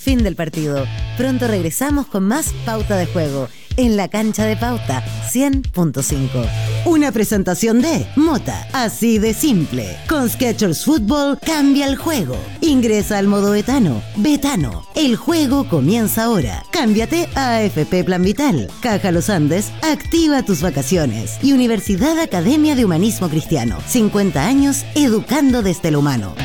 Fin del partido. Pronto regresamos con más Pauta de Juego en la cancha de Pauta 100.5. Una presentación de Mota, así de simple. Con Skechers Fútbol cambia el juego. Ingresa al modo betano. Betano, el juego comienza ahora. Cámbiate a AFP Plan Vital. Caja Los Andes, activa tus vacaciones. Y Universidad Academia de Humanismo Cristiano, 50 años educando desde lo humano.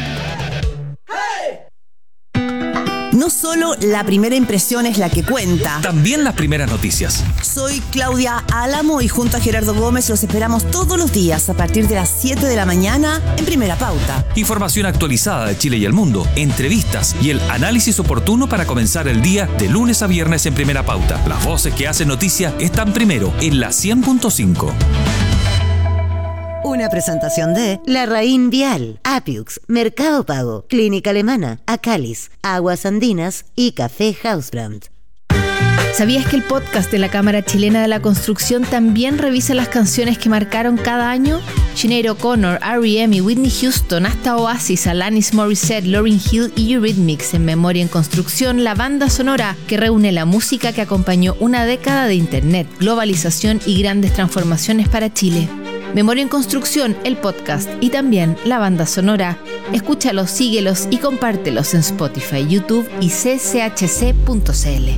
No solo la primera impresión es la que cuenta. También las primeras noticias. Soy Claudia Álamo y junto a Gerardo Gómez los esperamos todos los días a partir de las 7 de la mañana en Primera Pauta. Información actualizada de Chile y el mundo, entrevistas y el análisis oportuno para comenzar el día de lunes a viernes en Primera Pauta. Las voces que hacen noticia están primero en la 100.5. Una presentación de Larraín Vial, Apiux, Mercado Pago, Clínica Alemana, Acalis, Aguas Andinas y Café Hausbrand. ¿Sabías que el podcast de la Cámara Chilena de la Construcción también revisa las canciones que marcaron cada año? Sinead O'Connor, R.E.M. y Whitney Houston, hasta Oasis, Alanis Morissette, Lauryn Hill y Eurythmics. En Memoria en Construcción, la banda sonora que reúne la música que acompañó una década de internet, globalización y grandes transformaciones para Chile. Memoria en Construcción, el podcast y también la banda sonora. Escúchalos, síguelos y compártelos en Spotify, YouTube y cchc.cl.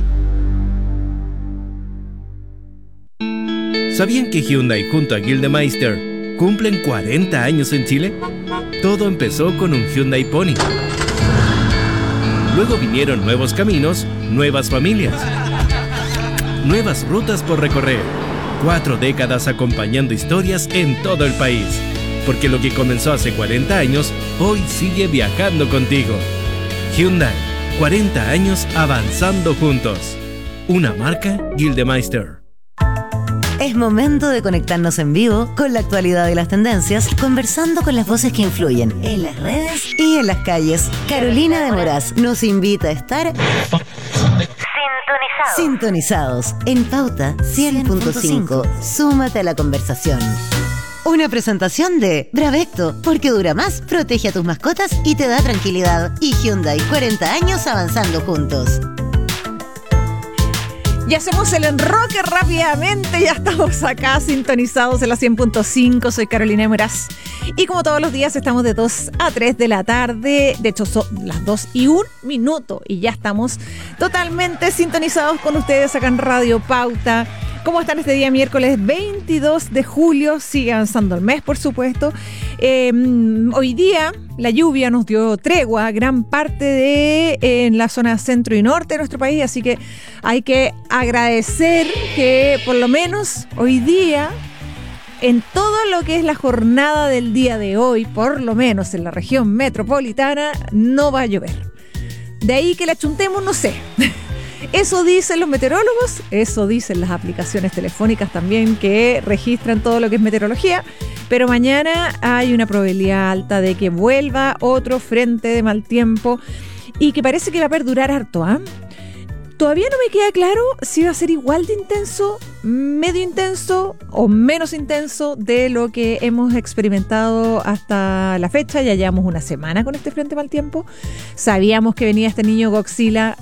¿Sabían que Hyundai junto a Gildemeister cumplen 40 años en Chile? Todo empezó con un Hyundai Pony. Luego vinieron nuevos caminos, nuevas familias, nuevas rutas por recorrer. 4 décadas acompañando historias en todo el país. Porque lo que comenzó hace 40 años, hoy sigue viajando contigo. Hyundai, 40 años avanzando juntos. Una marca Gildemeister. Es momento de conectarnos en vivo con la actualidad de las tendencias, conversando con las voces que influyen en las redes y en las calles. Carolina de Moraz nos invita a estar sintonizados en Pauta 100.5. Súmate a la conversación. Una presentación de Bravecto, porque dura más, protege a tus mascotas y te da tranquilidad. Y Hyundai, 40 años avanzando juntos. Y hacemos el enroque rápidamente, ya estamos acá sintonizados en la 100.5, soy Carolina de Moraz. Y como todos los días estamos de 2 a 3 de la tarde, de hecho son las 2:01 y ya estamos totalmente sintonizados con ustedes acá en Radio Pauta. ¿Cómo están este día miércoles 22 de julio? Sigue avanzando el mes, por supuesto. Hoy día la lluvia nos dio tregua a gran parte de en la zona centro y norte de nuestro país, así que hay que agradecer que por lo menos hoy día, en todo lo que es la jornada del día de hoy, por lo menos en la región metropolitana, no va a llover. De ahí que la chuntemos, no sé. Eso dicen los meteorólogos, eso dicen las aplicaciones telefónicas también que registran todo lo que es meteorología, pero mañana hay una probabilidad alta de que vuelva otro frente de mal tiempo y que parece que va a perdurar harto, ¿eh? Todavía no me queda claro si va a ser igual de intenso, medio intenso o menos intenso de lo que hemos experimentado hasta la fecha. Ya llevamos una semana con este frente de mal tiempo. Sabíamos que venía este niño Godzilla,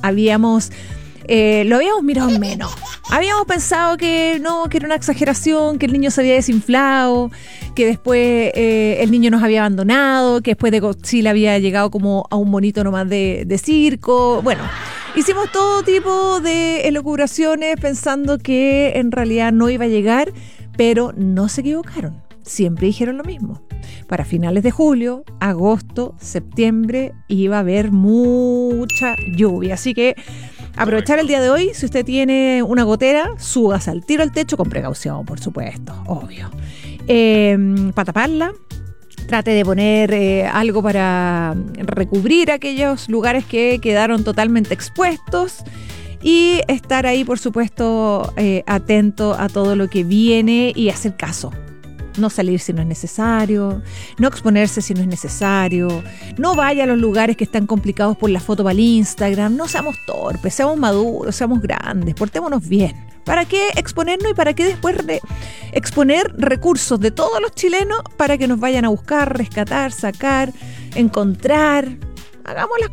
lo habíamos mirado menos. Habíamos pensado que no, que era una exageración, que el niño se había desinflado, que después el niño nos había abandonado, que después de Godzilla había llegado como a un monito nomás de circo. Bueno, hicimos todo tipo de elucubraciones pensando que en realidad no iba a llegar, pero no se equivocaron. Siempre dijeron lo mismo. Para finales de julio, agosto, septiembre iba a haber mucha lluvia. Así que aprovechar el día de hoy, si usted tiene una gotera, súbase al tiro al techo con precaución, por supuesto, obvio. Para taparla, trate de poner algo para recubrir aquellos lugares que quedaron totalmente expuestos y estar ahí, por supuesto, atento a todo lo que viene y hacer caso. No salir si no es necesario, no exponerse si no es necesario, no vaya a los lugares que están complicados por la foto para el Instagram, no seamos torpes, seamos maduros, seamos grandes, portémonos bien. ¿Para qué exponernos y para qué después exponer recursos de todos los chilenos para que nos vayan a buscar, rescatar, sacar, encontrar? Hagamos las